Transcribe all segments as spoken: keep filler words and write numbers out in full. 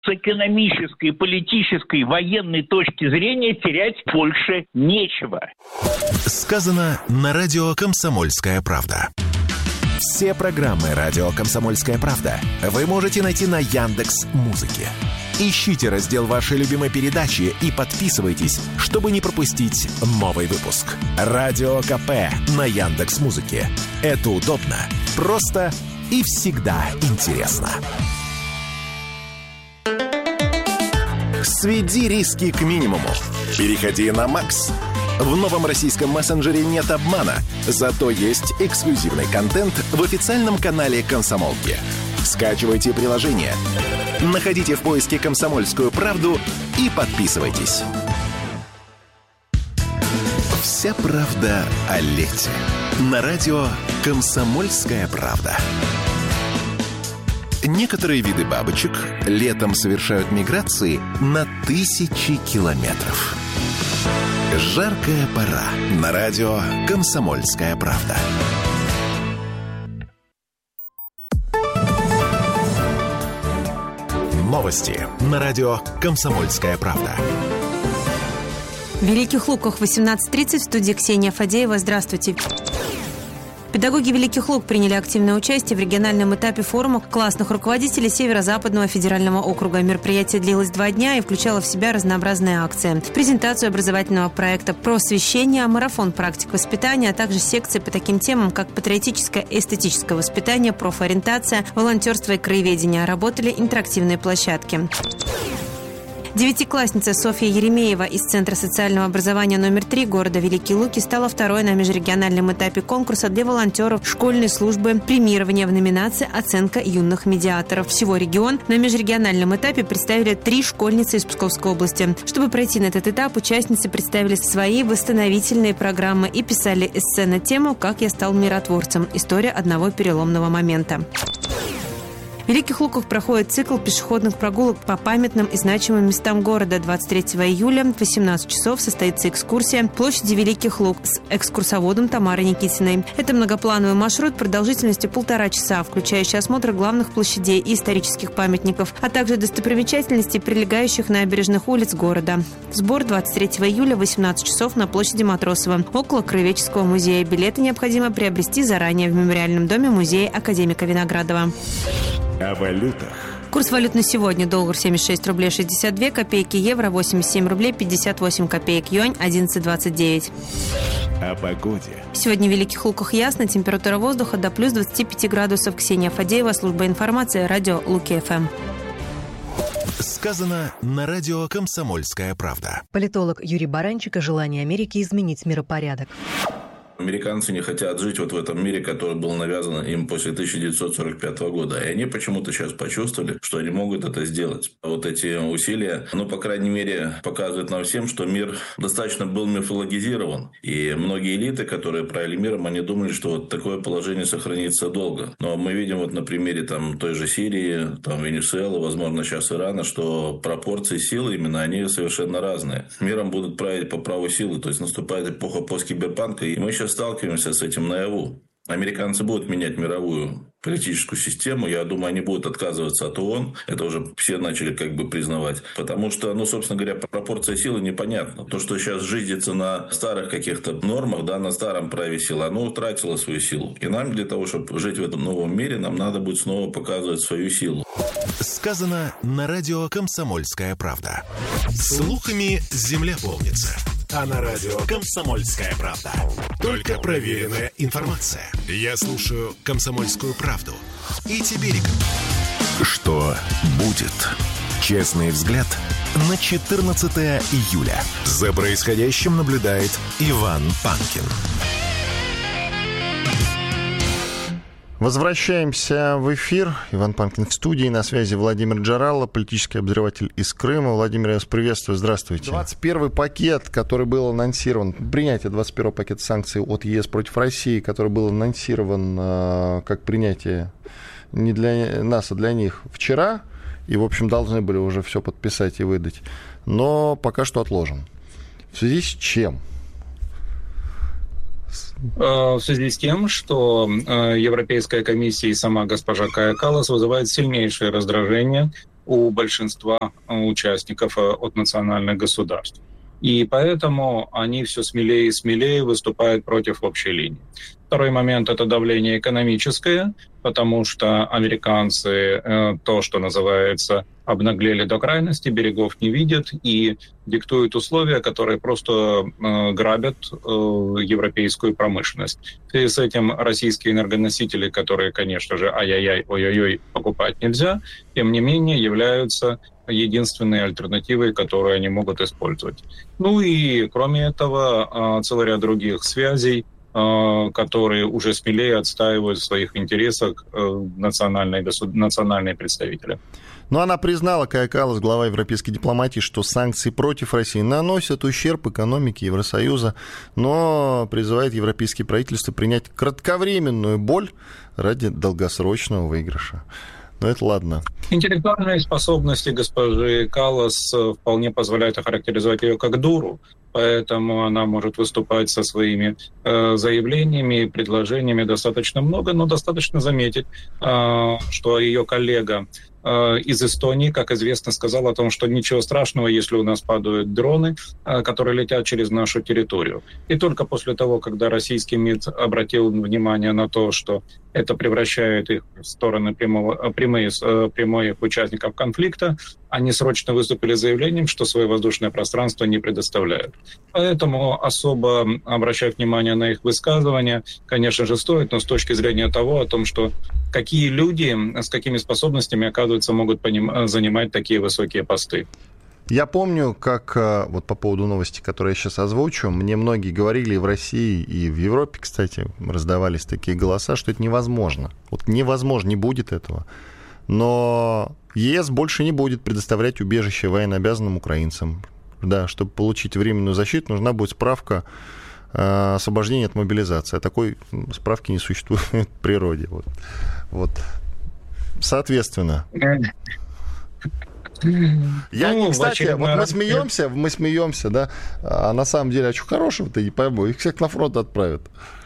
С экономической, политической, военной точки зрения терять Польше нечего. Сказано на радио «Комсомольская правда». Все программы радио «Комсомольская правда» вы можете найти на Яндекс.Музыке. Ищите раздел вашей любимой передачи и подписывайтесь, чтобы не пропустить новый выпуск. Радио КП на Яндекс.Музыке. Это удобно, просто и всегда интересно. Сведи риски к минимуму. Переходи на Макс. В новом российском мессенджере нет обмана, зато есть эксклюзивный контент в официальном канале «Комсомолки». Скачивайте приложение, находите в поиске «Комсомольскую правду» и подписывайтесь. Вся правда о лете. На радио «Комсомольская правда». Некоторые виды бабочек летом совершают миграции на тысячи километров. Жаркая пора. На радио «Комсомольская правда». Новости на радио «Комсомольская правда». В Великих Луках восемнадцать тридцать, в студии Ксения Фадеева. Здравствуйте. Педагоги Великих Луг приняли активное участие в региональном этапе форума классных руководителей Северо-Западного федерального округа. Мероприятие длилось два дня и включало в себя разнообразные акции. Презентацию образовательного проекта «Просвещение», марафон практик воспитания, а также секции по таким темам, как патриотическое и эстетическое воспитание, профориентация, волонтерство и краеведение. Работали интерактивные площадки. Девятиклассница Софья Еремеева из Центра социального образования номер три города Великие Луки стала второй на межрегиональном этапе конкурса для волонтеров школьной службы премирования в номинации «Оценка юных медиаторов». Всего регион на межрегиональном этапе представили три школьницы из Псковской области. Чтобы пройти на этот этап, участницы представили свои восстановительные программы и писали эссе на тему «Как я стал миротворцем. История одного переломного момента». В Великих Луках проходит цикл пешеходных прогулок по памятным и значимым местам города. двадцать третьего июля в восемнадцать часов состоится экскурсия площади Великих Луг с экскурсоводом Тамарой Никитиной. Это многоплановый маршрут продолжительностью полтора часа, включающий осмотр главных площадей и исторических памятников, а также достопримечательностей, прилегающих набережных улиц города. Сбор двадцать третьего июля в восемнадцать часов на площади Матросова, около Краеведческого музея. Билеты необходимо приобрести заранее в мемориальном доме музея академика Виноградова. О валютах. Курс валют на сегодня: доллар семьдесят шесть рублей шестьдесят две копейки, евро восемьдесят семь рублей пятьдесят восемь копеек, юань одиннадцать двадцать девять. О погоде. Сегодня в Великих Луках ясно, температура воздуха до плюс двадцать пять градусов. Ксения Фадеева, служба информации, радио Луки-ФМ. Сказано на радио «Комсомольская правда». Политолог Юрий Баранчик о желании Америки изменить миропорядок. Американцы не хотят жить вот в этом мире, который был навязан им после тысяча девятьсот сорок пятого года. И они почему-то сейчас почувствовали, что они могут это сделать. Вот эти усилия, ну, по крайней мере, показывают нам всем, что мир достаточно был мифологизирован. И многие элиты, которые правили миром, они думали, что вот такое положение сохранится долго. Но мы видим вот на примере там, той же Сирии, там, Венесуэлы, возможно, сейчас Ирана, что пропорции силы именно, они совершенно разные. Миром будут править по праву силы. То есть наступает эпоха посткиберпанка, и мы сейчас сталкиваемся с этим наяву. Американцы будут менять мировую политическую систему. Я думаю, они будут отказываться от ООН. Это уже все начали как бы признавать. Потому что, ну, собственно говоря, пропорция силы непонятна. То, что сейчас жизнится на старых каких-то нормах, да, на старом праве силы, оно утратило свою силу. И нам для того, чтобы жить в этом новом мире, нам надо будет снова показывать свою силу. Сказано на радио «Комсомольская правда». Слухами земля полнится. А на радио «Комсомольская правда» только проверенная информация. Я слушаю «Комсомольскую правду» и тебе рекомендую. Что будет? Честный взгляд на четырнадцатое июля. За происходящим наблюдает Иван Панкин. Возвращаемся в эфир. Иван Панкин в студии. На связи Владимир Джаралло, политический обозреватель из Крыма. Владимир, я вас приветствую. Здравствуйте. двадцать первый пакет, который был анонсирован, принятие двадцать первого пакета санкций от ЕС против России, который был анонсирован э, как принятие не для нас, а для них вчера. И, в общем, должны были уже все подписать и выдать. Но пока что отложен. В связи с чем? В связи с тем, что Европейская комиссия и сама госпожа Кая Каллас вызывают сильнейшее раздражение у большинства участников от национальных государств. И поэтому они все смелее и смелее выступают против общей линии. Второй момент – это давление экономическое, потому что американцы, то, что называется, обнаглели до крайности, берегов не видят и диктуют условия, которые просто грабят европейскую промышленность. В связи с этим российские энергоносители, которые, конечно же, ай-яй-яй, ой-ой-ой, покупать нельзя, тем не менее являются единственной альтернативой, которую они могут использовать. Ну и, кроме этого, целый ряд других связей, которые уже смелее отстаивают в своих интересах национальные, национальные представители. Но она признала, Кая Каллас, глава европейской дипломатии, что санкции против России наносят ущерб экономике Евросоюза, но призывает европейские правительства принять кратковременную боль ради долгосрочного выигрыша. Но это ладно. Интеллектуальные способности госпожи Каллас вполне позволяют охарактеризовать ее как дуру, поэтому она может выступать со своими э, заявлениями и предложениями достаточно много, но достаточно заметить, э, что ее коллега э, из Эстонии, как известно, сказал о том, что ничего страшного, если у нас падают дроны, э, которые летят через нашу территорию. И только после того, когда российский МИД обратил внимание на то, что это превращает их в стороны прямого, прямые, прямых участников конфликта, они срочно выступили с заявлением, что свое воздушное пространство не предоставляют. Поэтому особо обращать внимание на их высказывания, конечно же, стоит, но с точки зрения того, о том, что какие люди с какими способностями, оказывается, могут поним- занимать такие высокие посты. Я помню, как вот по поводу новости, которые я сейчас озвучу, мне многие говорили и в России, и в Европе, кстати, раздавались такие голоса, что это невозможно. Вот невозможно, не будет этого. Но ЕС больше не будет предоставлять убежище военнообязанным украинцам. Да, чтобы получить временную защиту, нужна будет справка э, освобождения от мобилизации. А такой справки не существует в природе. Вот. Вот. Соответственно... Я, ну, кстати, вот мы смеемся, мы смеемся, да, а на самом деле, а что хорошего-то, не пойму, их всех на фронт отправят.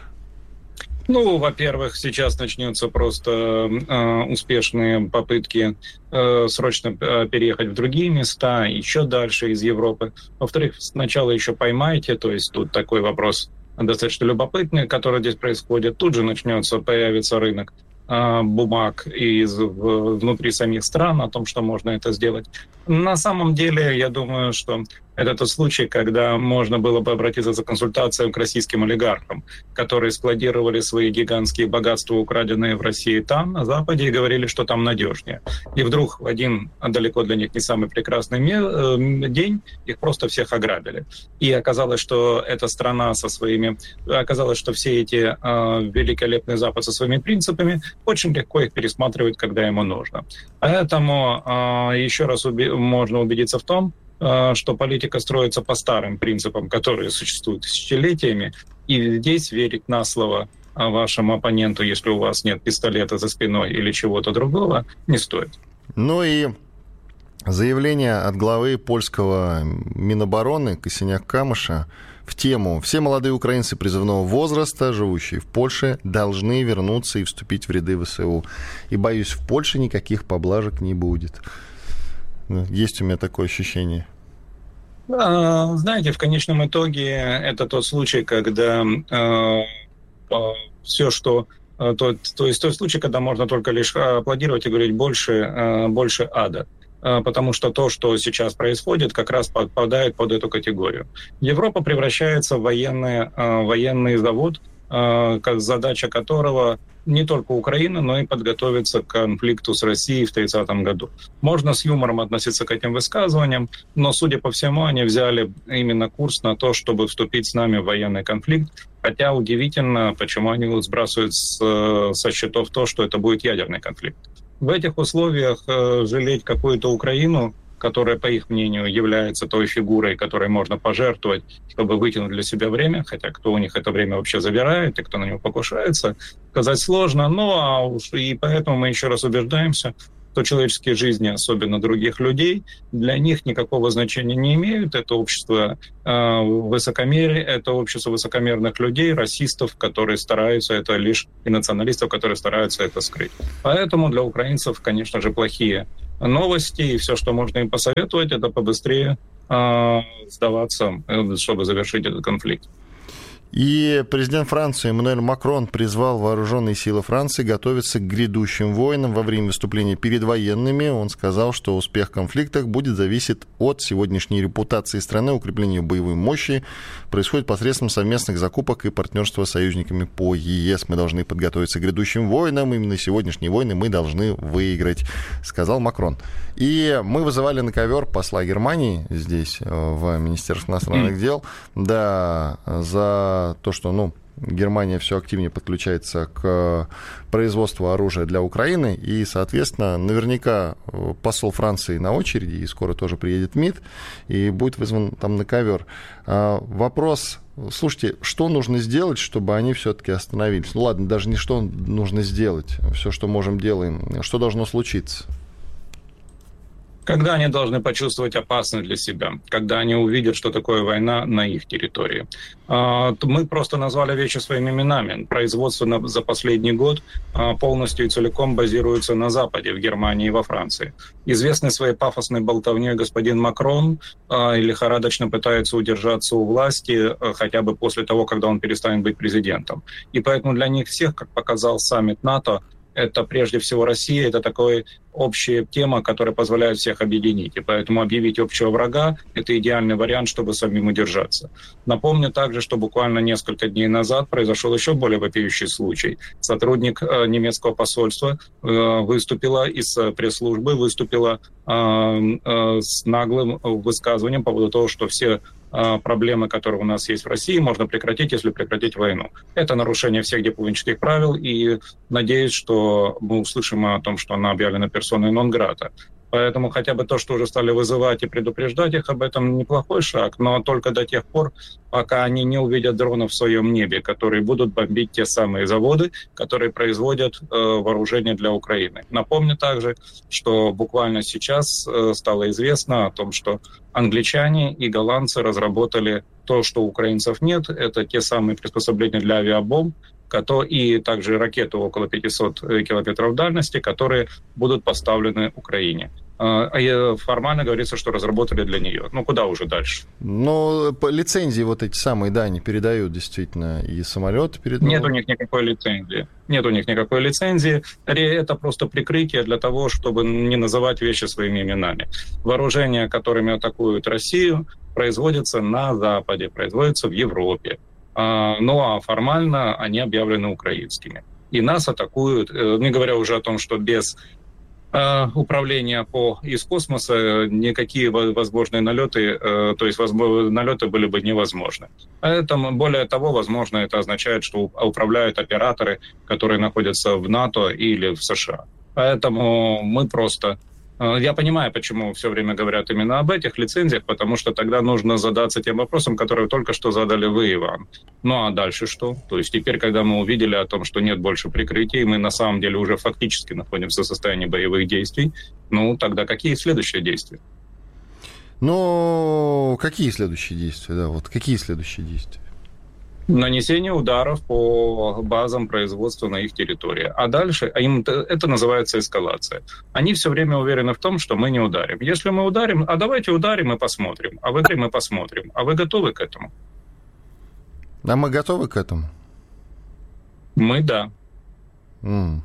Ну, во-первых, сейчас начнутся просто э, успешные попытки э, срочно э, переехать в другие места, еще дальше из Европы. Во-вторых, сначала еще поймайте, то есть тут такой вопрос достаточно любопытный, который здесь происходит. Тут же начнется, появится рынок бумаг из, внутри самих стран о том, что можно это сделать. На самом деле, я думаю, что это тот случай, когда можно было бы обратиться за консультацией к российским олигархам, которые складировали свои гигантские богатства, украденные в России там, на Западе, и говорили, что там надежнее. И вдруг в один, далеко для них не самый прекрасный день, их просто всех ограбили. И оказалось, что эта страна со своими... Оказалось, что все эти э, великолепный Запад со своими принципами очень легко их пересматривает, когда ему нужно. Поэтому э, еще раз уби- можно убедиться в том, что политика строится по старым принципам, которые существуют тысячелетиями, и здесь верить на слово вашему оппоненту, если у вас нет пистолета за спиной или чего-то другого, не стоит. Ну и заявление от главы польского Минобороны Косиняк-Камыша в тему «Все молодые украинцы призывного возраста, живущие в Польше, должны вернуться и вступить в ряды ВСУ. И, боюсь, в Польше никаких поблажек не будет». Есть у меня такое ощущение. Знаете, в конечном итоге это тот случай, когда э, все, что... То, то есть тот случай, когда можно только лишь аплодировать и говорить «больше, э, больше ада». Потому что то, что сейчас происходит, как раз подпадает под эту категорию. Европа превращается в военный, военный завод, задача которого не только Украина, но и подготовиться к конфликту с Россией в тридцатом году. Можно с юмором относиться к этим высказываниям, но, судя по всему, они взяли именно курс на то, чтобы вступить с нами в военный конфликт. Хотя удивительно, почему они вот сбрасывают с, со счетов то, что это будет ядерный конфликт. В этих условиях э, жалеть какую-то Украину, которая, по их мнению, является той фигурой, которой можно пожертвовать, чтобы вытянуть для себя время, хотя кто у них это время вообще забирает и кто на него покушается, сказать сложно. Ну, а уж и поэтому мы еще раз убеждаемся, что человеческие жизни, особенно других людей, для них никакого значения не имеют. Это общество э, высокомерия, это общество высокомерных людей, расистов, которые стараются это лишь, и националистов, которые стараются это скрыть. Поэтому для украинцев, конечно же, плохие новости, и все, что можно им посоветовать, это побыстрее э, сдаваться, чтобы завершить этот конфликт. И президент Франции Эммануэль Макрон призвал вооруженные силы Франции готовиться к грядущим войнам. Во время выступления перед военными он сказал, что успех в конфликтах будет зависеть от сегодняшней репутации страны, укрепления боевой мощи. Происходит посредством совместных закупок и партнерства с союзниками по ЕС. Мы должны подготовиться к грядущим войнам. Именно сегодняшние войны мы должны выиграть, сказал Макрон. И мы вызывали на ковер посла Германии здесь, в Министерстве иностранных mm. дел, да, за то, что, ну, Германия все активнее подключается к производству оружия для Украины, и, соответственно, наверняка посол Франции на очереди, и скоро тоже приедет МИД, и будет вызван там на ковер. Вопрос, слушайте, что нужно сделать, чтобы они все-таки остановились? Ну ладно, даже не что нужно сделать, все, что можем, делаем. Что должно случиться? Когда они должны почувствовать опасность для себя, когда они увидят, что такое война на их территории. Мы просто назвали вещи своими именами. Производство за последний год полностью и целиком базируется на Западе, в Германии и во Франции. Известный своей пафосной болтовней господин Макрон лихорадочно пытается удержаться у власти хотя бы после того, когда он перестанет быть президентом. И поэтому для них всех, как показал саммит НАТО, это прежде всего Россия, это такая общая тема, которая позволяет всех объединить. И поэтому объявить общего врага – это идеальный вариант, чтобы самим удержаться. Напомню также, что буквально несколько дней назад произошел еще более вопиющий случай. Сотрудник э, немецкого посольства э, выступила из пресс-службы, выступила э, э, с наглым высказыванием по поводу того, что все проблемы, которые у нас есть в России, можно прекратить, если прекратить войну. Это нарушение всех дипломатических правил, и надеюсь, что мы услышим о том, что она объявлена персоной нон-грата. Поэтому хотя бы то, что уже стали вызывать и предупреждать их об этом, неплохой шаг, но только до тех пор, пока они не увидят дронов в своем небе, которые будут бомбить те самые заводы, которые производят э, вооружение для Украины. Напомню также, что буквально сейчас э, стало известно о том, что англичане и голландцы разработали то, что у украинцев нет, это те самые приспособления для авиабомб, и также ракеты около пятьсот километров дальности, которые будут поставлены Украине. Формально говорится, что разработали для нее. Ну, куда уже дальше? Но по лицензии вот эти самые, да, они передают действительно, и самолеты передают. Нет у них никакой лицензии. Нет у них никакой лицензии. Это просто прикрытие для того, чтобы не называть вещи своими именами. Вооружения, которыми атакуют Россию, производятся на Западе, производятся в Европе. Ну а формально они объявлены украинскими. И нас атакуют, не говоря уже о том, что без э, управления по, из космоса никакие возможные налеты, э, то есть возможно, налеты были бы невозможны. Поэтому, более того, возможно, это означает, что управляют операторы, которые находятся в НАТО или в США. Поэтому мы просто... Я понимаю, почему все время говорят именно об этих лицензиях, потому что тогда нужно задаться тем вопросом, который только что задали вы, Иван. Ну а дальше что? То есть теперь, когда мы увидели о том, что нет больше прикрытий, мы на самом деле уже фактически находимся в состоянии боевых действий, ну тогда какие следующие действия? Ну, какие следующие действия? Да, вот какие следующие действия? Нанесение ударов по базам производства на их территории. А дальше, а им это называется эскалация. Они все время уверены в том, что мы не ударим. Если мы ударим, а давайте ударим и посмотрим. А вы мы посмотрим. А вы готовы к этому? А мы готовы к этому? Мы да. Mm.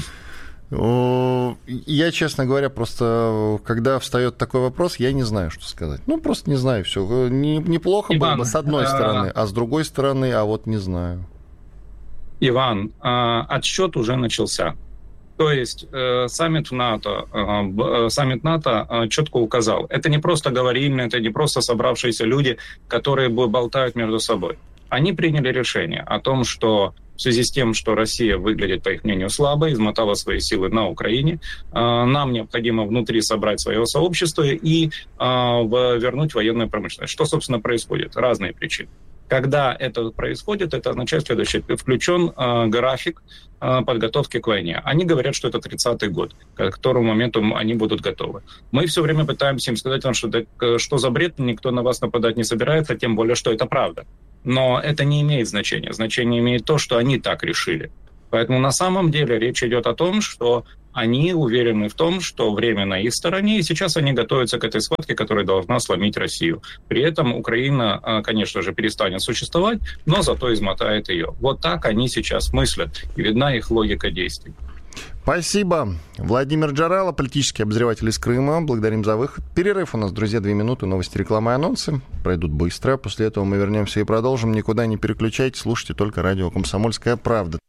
Я, честно говоря, просто, когда встает такой вопрос, я не знаю, что сказать. Ну, просто не знаю, все. Неплохо Иван, было бы с одной стороны, а с другой стороны, а вот не знаю. Иван, отсчет уже начался. То есть саммит НАТО, саммит НАТО четко указал, это не просто говорильные, это не просто собравшиеся люди, которые болтают между собой. Они приняли решение о том, что в связи с тем, что Россия выглядит, по их мнению, слабо, измотала свои силы на Украине, нам необходимо внутри собрать свое сообщество и вернуть военную промышленность. Что, собственно, происходит? Разные причины. Когда это происходит, это означает следующее. Включен график подготовки к войне. Они говорят, что это тридцатый год, к которому моменту они будут готовы. Мы все время пытаемся им сказать, что, что за бред, никто на вас нападать не собирается, тем более, что это правда. Но это не имеет значения. Значение имеет то, что они так решили. Поэтому на самом деле речь идет о том, что они уверены в том, что время на их стороне, и сейчас они готовятся к этой схватке, которая должна сломить Россию. При этом Украина, конечно же, перестанет существовать, но зато измотает ее. Вот так они сейчас мыслят, и видна их логика действий. Спасибо. Владимир Джарало, политический обозреватель из Крыма. Благодарим за выход. Перерыв у нас, друзья, две минуты. Новости, реклама и анонсы. Пройдут быстро. После этого мы вернемся и продолжим. Никуда не переключайтесь. Слушайте только радио «Комсомольская правда».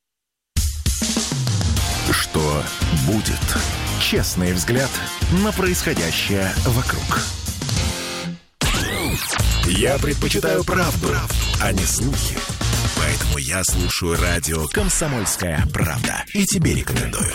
Что будет? Честный взгляд на происходящее вокруг. Я предпочитаю правду, правду, а не слухи. Поэтому я слушаю радио «Комсомольская правда». И тебе рекомендую.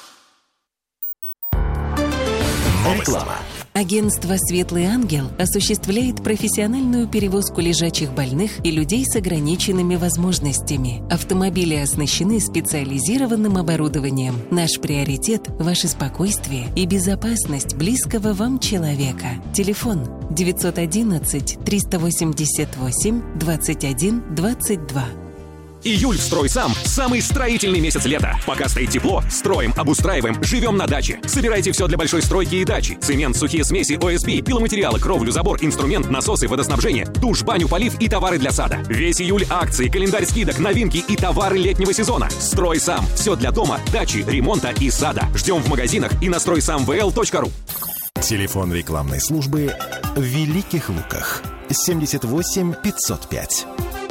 Реклама. Агентство «Светлый ангел» осуществляет профессиональную перевозку лежачих больных и людей с ограниченными возможностями. Автомобили оснащены специализированным оборудованием. Наш приоритет – ваше спокойствие и безопасность близкого вам человека. Телефон девятьсот одиннадцать триста восемьдесят восемь двадцать один двадцать два. Июль в «Стройсам» – самый строительный месяц лета. Пока стоит тепло, строим, обустраиваем, живем на даче. Собирайте все для большой стройки и дачи. Цемент, сухие смеси, о эс пи, пиломатериалы, кровлю, забор, инструмент, насосы, водоснабжение, душ, баню, полив и товары для сада. Весь июль акции, календарь скидок, новинки и товары летнего сезона. «Стройсам» – все для дома, дачи, ремонта и сада. Ждем в магазинах и на стройсам вэ эл точка ру. Телефон рекламной службы в Великих Луках. семьдесят восемь пятьсот пять.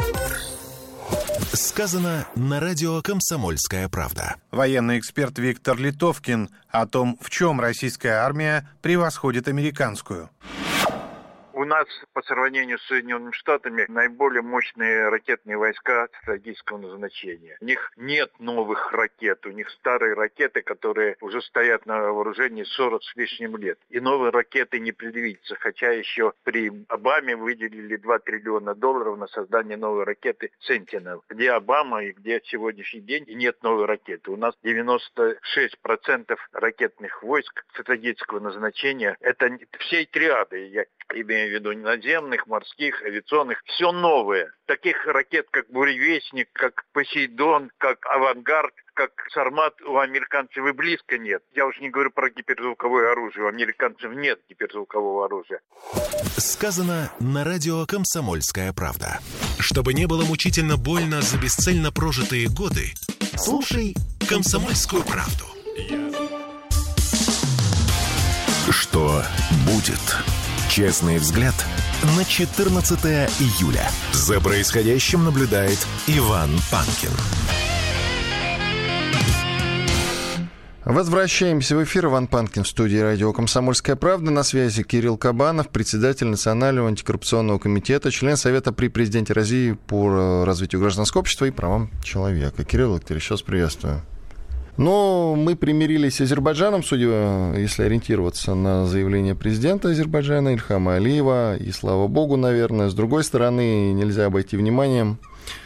Сказано на радио «Комсомольская правда». Военный эксперт Виктор Литовкин о том, в чем российская армия превосходит американскую. У нас по сравнению с Соединенными Штатами наиболее мощные ракетные войска стратегического назначения. У них нет новых ракет, у них старые ракеты, которые уже стоят на вооружении сорок с лишним лет. И новые ракеты не предвидится, хотя еще при Обаме выделили два триллиона долларов на создание новой ракеты «Сентинел». Где Обама и где сегодняшний день, и нет новой ракеты. У нас девяносто шесть процентов ракетных войск стратегического назначения. Это всей триады, я имею в виду наземных, морских, авиационных, все новое. Таких ракет, как «Буревестник», как «Посейдон», как «Авангард», как «Сармат» у американцев и близко нет. Я уж не говорю про гиперзвуковое оружие. У американцев нет гиперзвукового оружия. Сказано на радио «Комсомольская правда». Чтобы не было мучительно больно за бесцельно прожитые годы, слушай «Комсомольскую правду». Что будет? Честный взгляд на четырнадцатое июля. За происходящим наблюдает Иван Панкин. Возвращаемся в эфир. Иван Панкин в студии радио «Комсомольская правда». На связи Кирилл Кабанов, председатель Национального антикоррупционного комитета, член Совета при президенте России по развитию гражданского общества и правам человека. Кирилл Викторович, еще раз приветствую. Но мы примирились с Азербайджаном, судя, если ориентироваться на заявление президента Азербайджана Ильхама Алиева. И слава богу, наверное. С другой стороны, нельзя обойти вниманием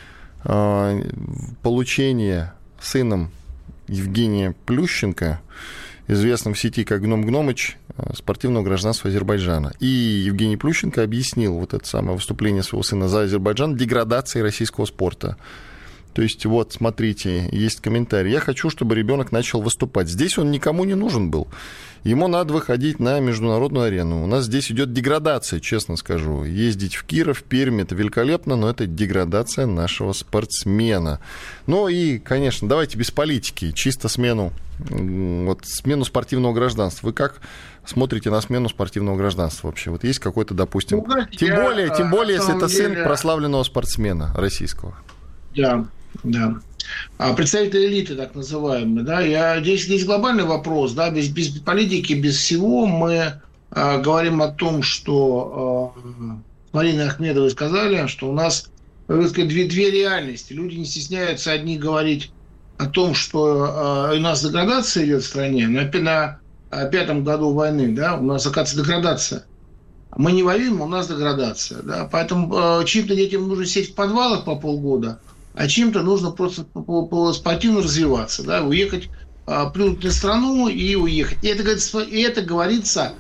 получение сыном Евгения Плющенко, известным в сети как Гном Гномыч, спортивного гражданства Азербайджана. И Евгений Плющенко объяснил вот это самое выступление своего сына за Азербайджан деградацией российского спорта. То есть, вот, смотрите, есть комментарий. Я хочу, чтобы ребенок начал выступать. Здесь он никому не нужен был. Ему надо выходить на международную арену. У нас здесь идет деградация, честно скажу. Ездить в Киров, Пермь, это великолепно, но это деградация нашего спортсмена. Ну и, конечно, давайте без политики, чисто смену, вот, смену спортивного гражданства. Вы как смотрите на смену спортивного гражданства вообще? Вот есть какой-то, допустим... Ну, тем я, более, тем более если это деле... сын прославленного спортсмена российского. Да. Да. А представители элиты, так называемые, да, я, здесь, здесь глобальный вопрос, да, без, без политики, без всего мы а, говорим о том, что а, Марина Ахмедова сказали, что у нас, так сказать, две, две реальности. Люди не стесняются одни говорить о том, что а, у нас деградация идет в стране, на, на а, пятом году войны, да, у нас, оказывается, деградация. Мы не воюем, у нас деградация, да, поэтому а, чьим-то детям нужно сидеть в подвалах по полгода, а чем-то нужно просто спортивно развиваться, да, уехать, а, плюнуть на страну и уехать. И это, и это говорится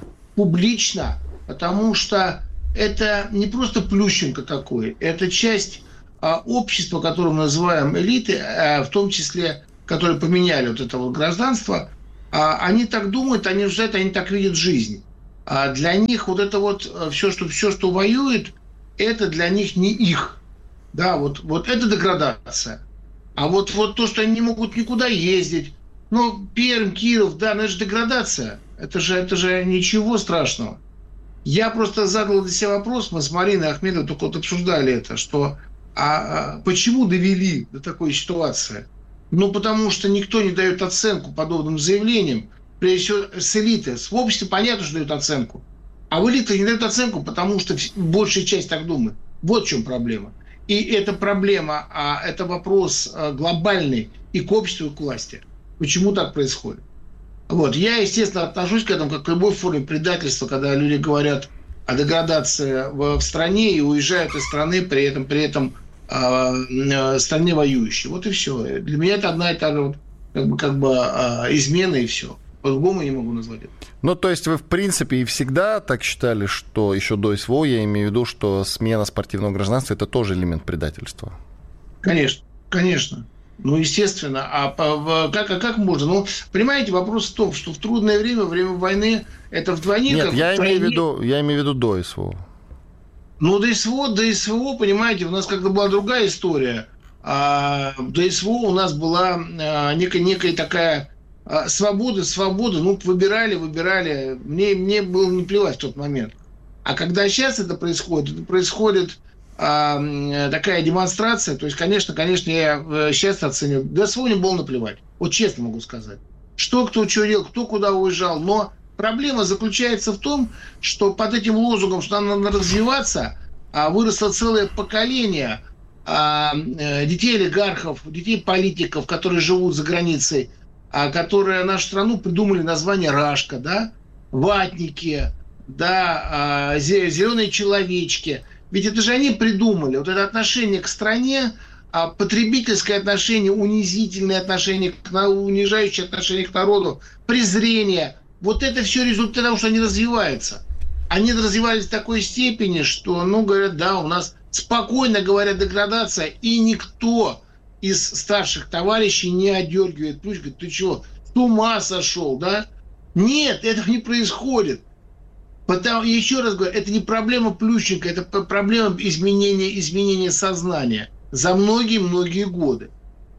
публично, потому что это не просто Плющенко такой, это часть общество, которое мы называем элиты, в том числе, которые поменяли вот это вот гражданство, они так думают, они уже это, они так видят жизнь. Для них вот это вот все, что, все, что воюет, это для них не их. Да, вот, вот это деградация. А вот, вот то, что они не могут никуда ездить, ну, Пермь, Киров, да, ну это же деградация. Это же, это же ничего страшного. Я просто задал для себя вопрос, мы с Мариной Ахмедовой только вот обсуждали это, что а, а почему довели до такой ситуации? Ну, потому что никто не дает оценку подобным заявлениям, прежде всего с элиты. В обществе понятно, что дают оценку. А в элите не дают оценку, потому что большая часть так думает. Вот в чем проблема. И эта проблема, а это вопрос глобальный и к обществу, и к власти. Почему так происходит? Вот. Я, естественно, отношусь к этому как к любой форме предательства, когда люди говорят о деградации в, в стране и уезжают из страны, при этом, при этом э, стране воюющей. Вот и все. Для меня это одна и та же вот, как бы, как бы э, измена, и все. По-другому не могу назвать это. Ну, то есть вы, в принципе, и всегда так считали, что еще до СВО, я имею в виду, что смена спортивного гражданства – это тоже элемент предательства? Конечно, конечно. Ну, естественно. А как, а как можно? Ну, понимаете, вопрос в том, что в трудное время, время войны, это вдвойне... Нет, как я, вдвойне... имею в виду, я имею в виду до СВО. Ну, до СВО, до СВО, понимаете, у нас как-то была другая история. А до СВО у нас была а, некая, некая такая... Свобода, свобода, ну, выбирали, выбирали. Мне, мне было не плевать в тот момент. А когда сейчас это происходит, это происходит а, такая демонстрация, то есть, конечно, конечно, я сейчас оцениваю. Да, сегодня было наплевать. Вот честно могу сказать. Что кто что делал, кто куда уезжал. Но проблема заключается в том, что под этим лозунгом, что нам надо развиваться, а выросло целое поколение а, детей олигархов, детей политиков, которые живут за границей, которые нашу страну придумали название «Рашка», да, «Ватники», да, «Зеленые человечки». Ведь это же они придумали. Вот это отношение к стране, потребительское отношение, унизительное отношение, унижающее отношение к народу, презрение. Вот это все результат того, что они развиваются. Они развивались в такой степени, что, ну, говорят, да, у нас спокойно, говорят, деградация, и никто из старших товарищей не одергивает плюс, говорит, ты что, с ума сошел, да? Нет, этого не происходит. Потому, еще раз говорю, это не проблема Плющенко, это проблема изменения, изменения сознания за многие-многие годы.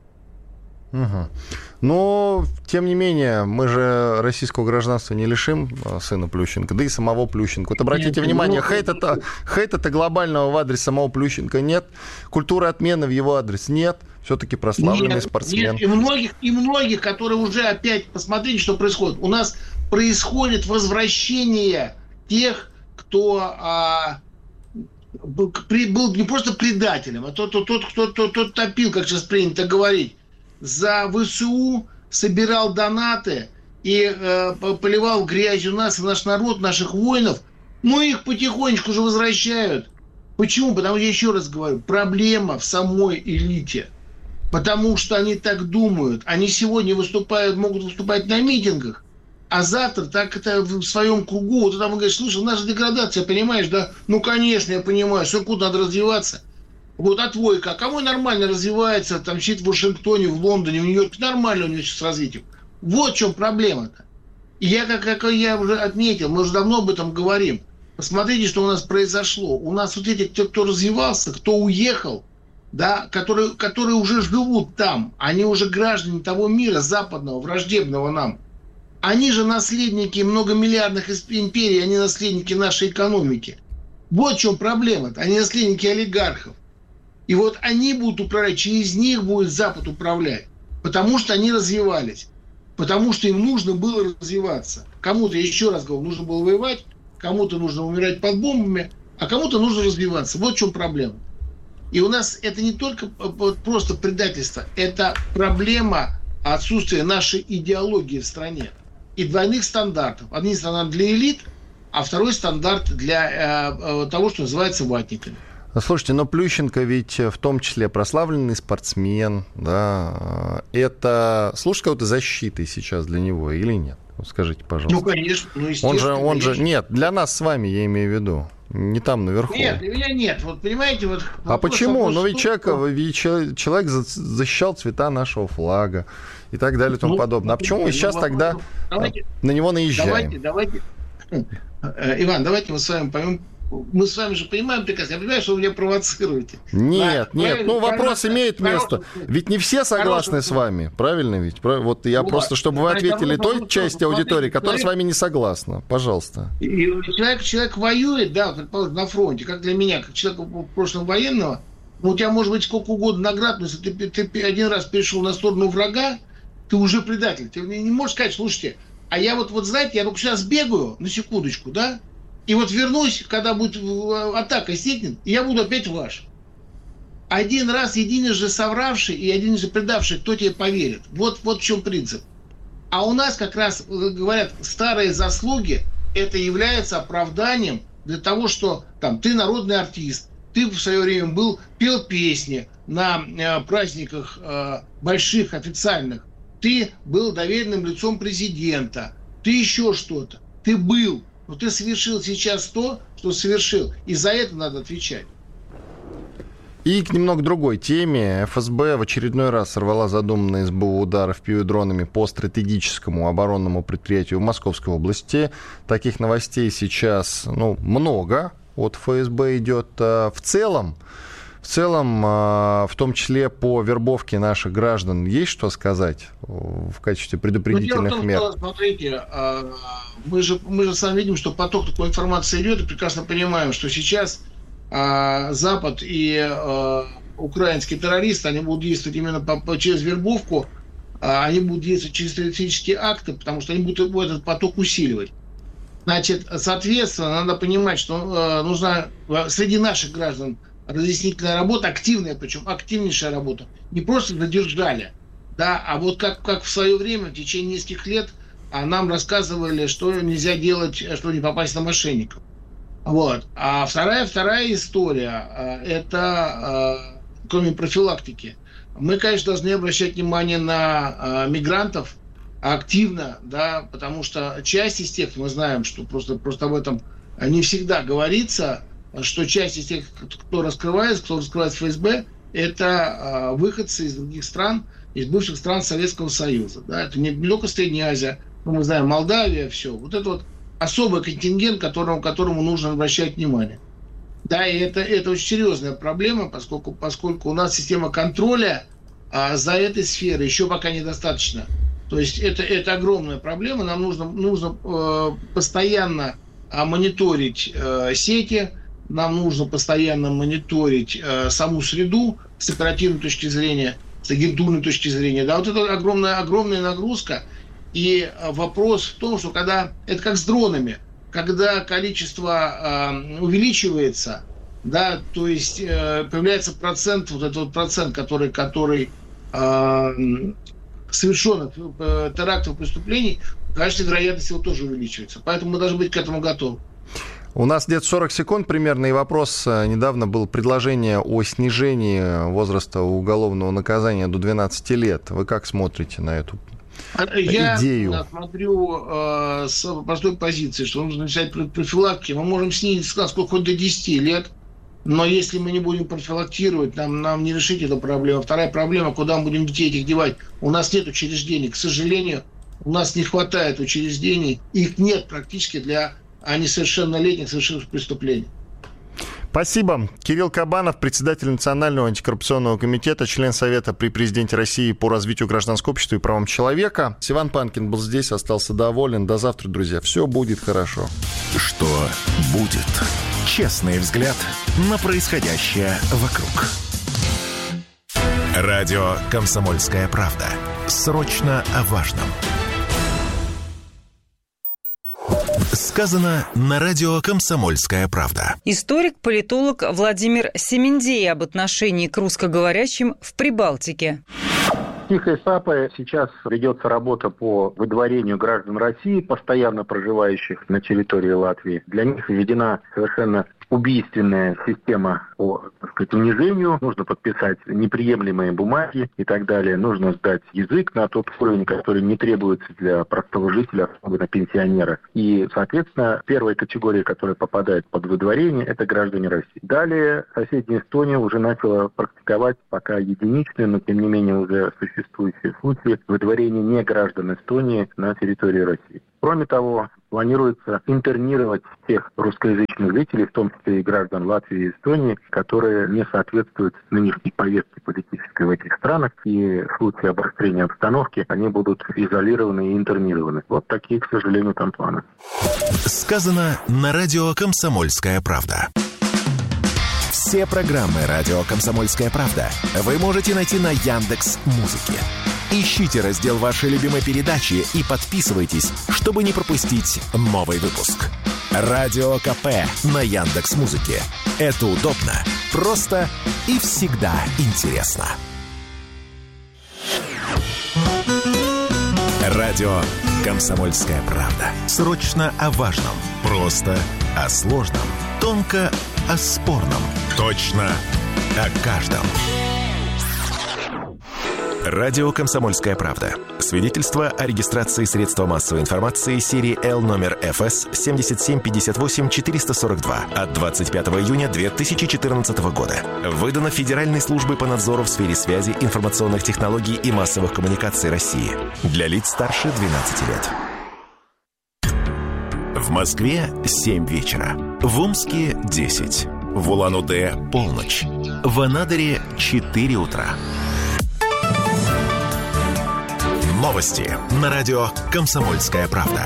Угу. Но, тем не менее, мы же российского гражданства не лишим сына Плющенко, да и самого Плющенко. Вот обратите нет, внимание, ну... хейта-то, хейта-то глобального в адрес самого Плющенко нет, культуры отмены в его адрес нет, все-таки прославленный нет, спортсмен. Нет, и многих, и многих, которые уже опять, посмотрите, что происходит. У нас происходит возвращение тех, кто а, был, был не просто предателем, а тот, тот, тот, кто тот, тот топил, как сейчас принято говорить, за ВСУ, собирал донаты и э, поливал грязью нас и наш народ, наших воинов. Ну, их потихонечку же возвращают. Почему? Потому что, я еще раз говорю, проблема в самой элите. Потому что они так думают. Они сегодня выступают, могут выступать на митингах, а завтра так это в своем кругу. Вот там он говорит, слушай, у нас же деградация, понимаешь, да? Ну, конечно, я понимаю, что куда надо развиваться. Вот, а твой как? А мой нормально развивается, там сидит в Вашингтоне, в Лондоне, в Нью-Йорке, нормально у него сейчас с развитием. Вот в чем проблема-то. И я, как, как я уже отметил, мы уже давно об этом говорим. Посмотрите, что у нас произошло. У нас вот эти, те, кто развивался, кто уехал, да, которые, которые уже живут там, они уже граждане того мира западного, враждебного нам. Они же наследники многомиллиардных империй, они наследники нашей экономики. Вот в чем проблема-то. Они наследники олигархов. И вот они будут управлять, через них будет Запад управлять. Потому что они развивались. Потому что им нужно было развиваться. Кому-то, еще раз говорю, нужно было воевать, кому-то нужно умирать под бомбами, а кому-то нужно развиваться. Вот в чем проблема. И у нас это не только просто предательство, это проблема отсутствия нашей идеологии в стране. И двойных стандартов. Один стандарт для элит, а второй стандарт для э, того, что называется ватниками. Слушайте, но Плющенко ведь в том числе прославленный спортсмен, да, это служит какой-то защитой сейчас для него или нет? Скажите, пожалуйста. Ну, конечно, ну, естественно. Он же, он конечно. же, нет, для нас с вами, я имею в виду. Не там наверху. Нет, для меня нет. Вот понимаете, вот... А почему? Ну ведь человек, что... ведь человек защищал цвета нашего флага и так далее и тому ну, подобное. А почему ну, мы сейчас ну, тогда давайте, на него наезжаем? Давайте, давайте. Иван, давайте мы с вами поймем. Мы с вами же понимаем прекрасно. Я понимаю, что вы меня провоцируете. Нет, да, нет. Ну, вопрос имеет место. Ведь не все согласны хороший, с вами. Правильно ведь? Вот я ну, просто, чтобы вы ответили той части аудитории, которая человек... с вами не согласна. Пожалуйста. И человек, человек воюет, да, предположим, на фронте, как для меня, как человека в прошлом военного. Ну, у тебя может быть сколько угодно наград, но если ты, ты один раз перешел на сторону врага, ты уже предатель. Ты не можешь сказать, слушайте, а я вот, вот знаете, я только сейчас бегаю, на секундочку, да, и вот вернусь, когда будет атака стихнет, и я буду опять ваш. Один раз единожды совравший и единожды предавший, кто тебе поверит? Вот, вот в чем принцип. А у нас как раз, говорят, старые заслуги, это является оправданием для того, что там ты народный артист, ты в свое время был, пел песни на э, праздниках э, больших, официальных, ты был доверенным лицом президента, ты еще что-то, ты был. Но ты совершил сейчас то, что совершил. И за это надо отвечать. И к немного другой теме. эф эс бэ в очередной раз сорвала задуманный эс бэ у удар эф пи ви-дронами по стратегическому оборонному предприятию в Московской области. Таких новостей сейчас ну, много от эф эс бэ идет. В целом, в целом, в том числе по вербовке наших граждан, есть что сказать в качестве предупредительных ну, том, мер? Что, смотрите, мы же, мы же сами видим, что поток такой информации идет, и прекрасно понимаем, что сейчас Запад и украинские террористы, они будут действовать именно по, по, через вербовку, они будут действовать через террористические акты, потому что они будут этот поток усиливать. Значит, соответственно, надо понимать, что нужна среди наших граждан разъяснительная работа, активная, причем активнейшая работа. Не просто задержали, да, а вот как, как в свое время, в течение нескольких лет, а нам рассказывали, что нельзя делать, чтобы не попасть на мошенников. Вот. А вторая, вторая история, это, кроме профилактики, мы, конечно, должны обращать внимание на мигрантов активно, да, потому что часть из тех, мы знаем, что просто, просто об этом не всегда говорится, что часть из тех, кто раскрывается, кто раскрывает эф эс бэ, это э, выходцы из других стран, из бывших стран Советского Союза. Да? Это не только Средняя Азия, ну, мы знаем, Молдавия, все. Вот это вот особый контингент, которому, которому нужно обращать внимание. Да, и это, это очень серьезная проблема, поскольку, поскольку у нас система контроля а, за этой сферой еще пока недостаточно. То есть это, это огромная проблема, нам нужно, нужно э, постоянно а, мониторить э, сети, нам нужно постоянно мониторить э, саму среду с оперативной точки зрения, с агентурной точки зрения. Да, вот это огромная, огромная нагрузка. И э, вопрос в том, что когда, это как с дронами, когда количество э, увеличивается, да, то есть э, появляется процент, вот этот вот процент, который, который э, совершенных э, терактов, преступлений, конечно, вероятность его тоже увеличивается. Поэтому мы должны быть к этому готовы. У нас где-то сорок секунд примерно, и вопрос. Недавно было предложение о снижении возраста уголовного наказания до двенадцати лет. Вы как смотрите на эту Я идею? Я смотрю э, с простой позиции, что нужно начать профилактики. Мы можем снизить, насколько хоть до десяти лет, но если мы не будем профилактировать, нам, нам не решить эту проблему. Вторая проблема, куда мы будем детей этих девать. У нас нет учреждений, к сожалению, у нас не хватает учреждений, их нет практически для а несовершеннолетних, совершивших преступления. Спасибо. Кирилл Кабанов, председатель Национального антикоррупционного комитета, член Совета при президенте России по развитию гражданского общества и правам человека. Иван Панкин был здесь, остался доволен. До завтра, друзья. Все будет хорошо. Что будет? Честный взгляд на происходящее вокруг. Радио «Комсомольская правда». Срочно о важном. Сказано на радио «Комсомольская правда». Историк-политолог Владимир Семендей об отношении к русскоговорящим в Прибалтике. Тихой сапой сейчас ведется работа по выдворению граждан России, постоянно проживающих на территории Латвии. Для них введена совершенно убийственная система по, так сказать, унижению. Нужно подписать неприемлемые бумаги и так далее. Нужно сдать язык на тот уровень, который не требуется для простого жителя, особенно пенсионера. И, соответственно, первая категория, которая попадает под выдворение, это граждане России. Далее соседняя Эстония уже начала практиковать пока единичные, но тем не менее уже существующие случаи выдворения не граждан Эстонии на территории России. Кроме того, планируется интернировать тех русскоязычных жителей, в том числе и граждан Латвии и Эстонии, которые не соответствуют нынешней повестке политической в этих странах, и в случае обострения обстановки они будут изолированы и интернированы. Вот такие, к сожалению, там планы. Сказано на радио «Комсомольская правда». Все программы радио «Комсомольская правда» вы можете найти на Яндекс.Музыке. Ищите раздел вашей любимой передачи и подписывайтесь, чтобы не пропустить новый выпуск. Радио КП на Яндекс.Музыке. Это удобно, просто и всегда интересно. Радио «Комсомольская правда». Срочно о важном, просто о сложном, тонко о спорном, точно о каждом. Радио «Комсомольская правда». Свидетельство о регистрации средства массовой информации серии Л номер эф эс семь семь пять восемь четыре сорок два от двадцать пятого июня две тысячи четырнадцатого года. Выдано Федеральной службой по надзору в сфере связи, информационных технологий и массовых коммуникаций России. Для лиц старше двенадцати лет. В Москве семь вечера. В Омске десять. В Улан-Удэ полночь. В Анадыре четыре утра. Новости на радио «Комсомольская правда».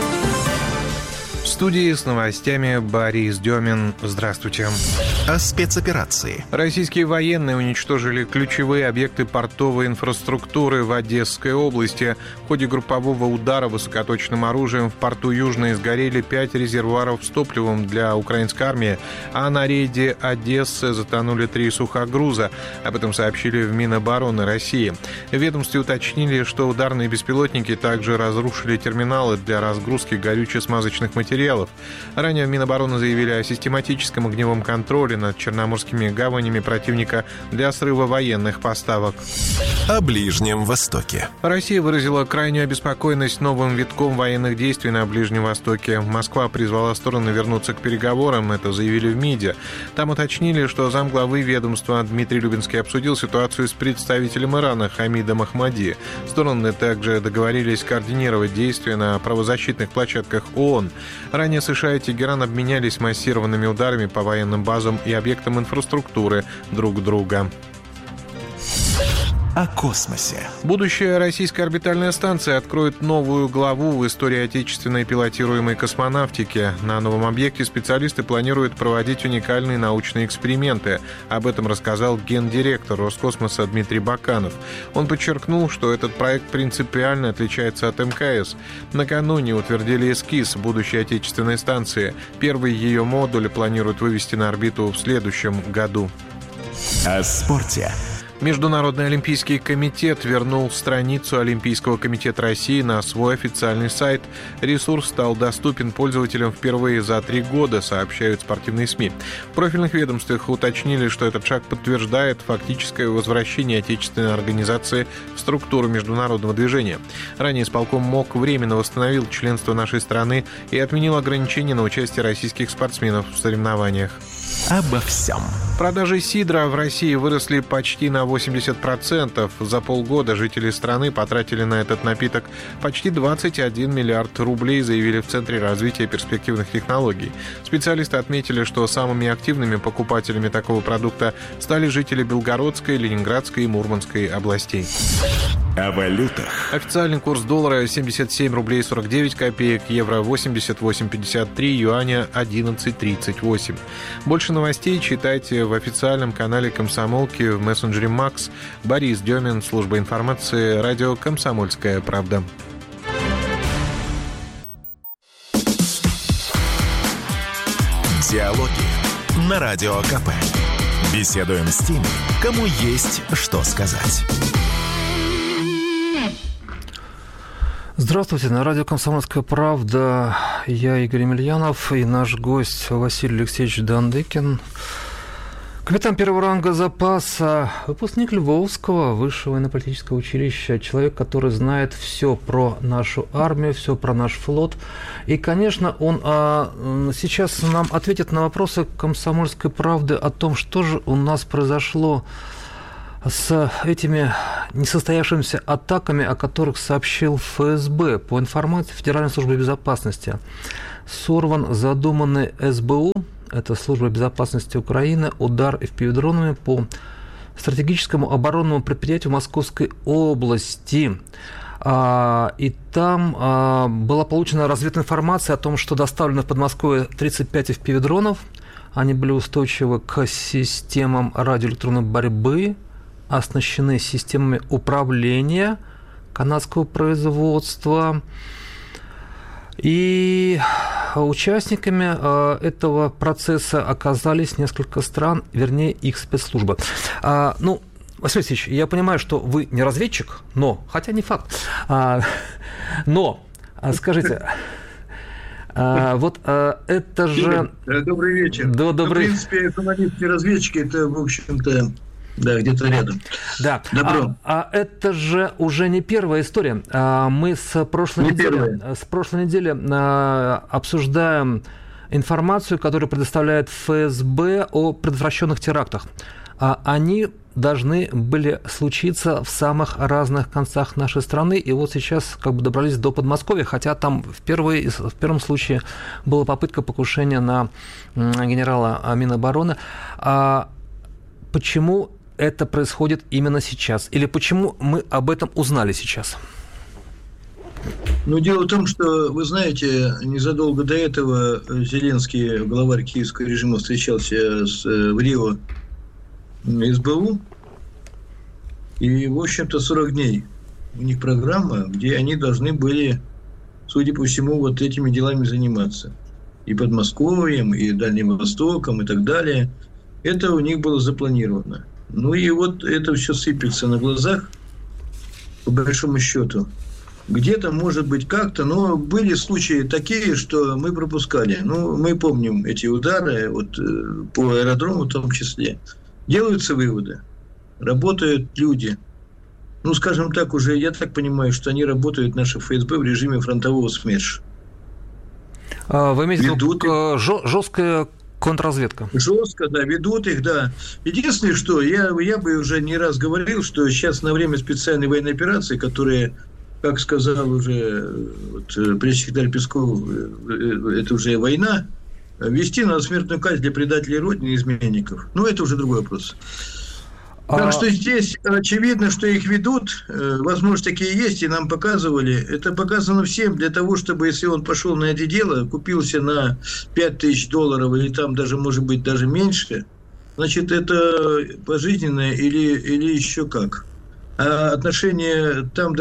В студии с новостями Борис Демин. Здравствуйте. О спецоперации. Российские военные уничтожили ключевые объекты портовой инфраструктуры в Одесской области. В ходе группового удара высокоточным оружием в порту Южный сгорели пять резервуаров с топливом для украинской армии, а на рейде Одессы затонули три сухогруза. Об этом сообщили в Минобороны России. В ведомстве уточнили, что ударные беспилотники также разрушили терминалы для разгрузки горюче-смазочных материалов. Ранее в Минобороны заявили о систематическом огневом контроле над черноморскими гаванями противника для срыва военных поставок. О Ближнем Востоке. Россия выразила крайнюю обеспокоенность новым витком военных действий на Ближнем Востоке. Москва призвала стороны вернуться к переговорам, это заявили в МИДе. Там уточнили, что замглавы ведомства Дмитрий Любинский обсудил ситуацию с представителем Ирана Хамидом Ахмади. Стороны также договорились координировать действия на правозащитных площадках ООН. Ранее США и Тегеран обменялись массированными ударами по военным базам и объектам инфраструктуры друг друга. О космосе. Будущая российская орбитальная станция откроет новую главу в истории отечественной пилотируемой космонавтики. На новом объекте специалисты планируют проводить уникальные научные эксперименты. Об этом рассказал гендиректор Роскосмоса Дмитрий Баканов. Он подчеркнул, что этот проект принципиально отличается от эм ка эс. Накануне утвердили эскиз будущей отечественной станции. Первый ее модуль планируют вывести на орбиту в следующем году. О спорте. Международный олимпийский комитет вернул страницу Олимпийского комитета России на свой официальный сайт. Ресурс стал доступен пользователям впервые за три года, сообщают спортивные СМИ. В профильных ведомствах уточнили, что этот шаг подтверждает фактическое возвращение отечественной организации в структуру международного движения. Ранее исполком МОК временно восстановил членство нашей страны и отменил ограничения на участие российских спортсменов в соревнованиях. Обо всем. Продажи сидра в России выросли почти на восемьдесят процентов. За полгода жители страны потратили на этот напиток почти двадцать один миллиард рублей, заявили в Центре развития перспективных технологий. Специалисты отметили, что самыми активными покупателями такого продукта стали жители Белгородской, Ленинградской и Мурманской областей. О валютах. Официальный курс доллара семьдесят семь рублей сорок девять копеек, евро восемьдесят восемь пятьдесят три, юаня одиннадцать тридцать восемь. Больше новостей читайте в официальном канале «Комсомолки» в мессенджере «Макс». Борис Демин, служба информации, радио «Комсомольская правда». Диалоги на Радио КП. Беседуем с теми, кому есть что сказать. Здравствуйте, на радио «Комсомольская правда». Я Игорь Емельянов и наш гость Василий Алексеевич Дандыкин. Капитан первого ранга запаса, выпускник Львовского высшего военно-политического училища, человек, который знает все про нашу армию, все про наш флот. И, конечно, он а, сейчас нам ответит на вопросы «Комсомольской правды» о том, что же у нас произошло с этими несостоявшимися атаками, о которых сообщил эф эс бэ. По информации Федеральной службы безопасности, сорван задуманный эс бэ у, это Служба безопасности Украины, удар эф пи ви-дронами по стратегическому оборонному предприятию Московской области. И там была получена разведная информация о том, что доставлено в Подмосковье тридцать пять эф пи ви-дронов. Они были устойчивы к системам радиоэлектронной борьбы, оснащены системами управления канадского производства. И участниками этого процесса оказались несколько стран, вернее, их спецслужбы. Ну, Василий Алексеевич, я понимаю, что вы не разведчик, но, хотя не факт, но, скажите, вот это же... Добрый вечер. Да, добрый... Ну, в принципе, журналисты и разведчики, это, в общем-то, да, где-то рядом. Да. А, а это же уже не первая история. Мы с прошлой не недели, с прошлой недели обсуждаем информацию, которую предоставляет эф эс бэ о предотвращенных терактах. Они должны были случиться в самых разных концах нашей страны, и вот сейчас как бы добрались до Подмосковья, хотя там впервые, в первом случае была попытка покушения на генерала Минобороны. А почему это происходит именно сейчас? Или почему мы об этом узнали сейчас? Ну, дело в том, что, вы знаете, незадолго до этого Зеленский, главарь киевского режима, встречался с, в Рио эс бэ у, и, в общем-то, сорок дней у них программа, где они должны были, судя по всему, вот этими делами заниматься. И Подмосковьем, и Дальним Востоком, и так далее. Это у них было запланировано. Ну и вот это все сыпется на глазах, по большому счету. Где-то, может быть, как-то, но были случаи такие, что мы пропускали. Ну, мы помним эти удары, вот, по аэродрому в том числе. Делаются выводы, работают люди. Ну, скажем так, уже, я так понимаю, что они работают, наши эф эс бэ, в режиме фронтового СМЕРШ. Вы имеете в виду жесткая контрразведка? Жестко, да, ведут их, да. Единственное, что я, я бы уже не раз говорил, что сейчас на время специальной военной операции, которая, как сказал уже вот, пресс-секретарь Песков, это уже война, ввести надо смертную казнь для предателей Родины и изменников. Ну, это уже другой вопрос. Так а... что здесь очевидно, что их ведут, возможно, такие есть, и нам показывали. Это показано всем для того, чтобы, если он пошел на это дело, купился на пять тысяч долларов, или там даже, может быть, даже меньше, значит, это пожизненное или, или еще как. А отношения там...